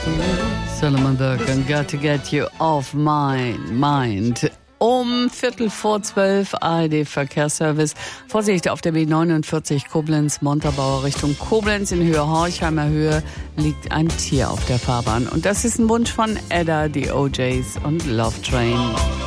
Solomon Burke and Got to Get You Off My Mind. Um 11:45 ARD-Verkehrsservice. Vorsicht auf der B49 Koblenz-Montabaur Richtung Koblenz. In Höhe Horchheimer Höhe liegt ein Tier auf der Fahrbahn. Und das ist ein Wunsch von Edda, die OJs und Love Train.